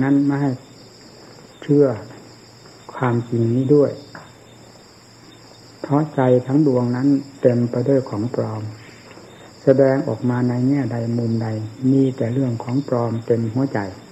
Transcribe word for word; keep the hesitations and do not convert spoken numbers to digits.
นั้นไม่ให้เชื่อความจริงนี้ด้วยเพราะใจทั้งดวงนั้นเต็มไปด้วยของปลอมแสดงออกมาในแง่ใดมุมใดมีแต่เรื่องของปลอมเต็มหัวใจ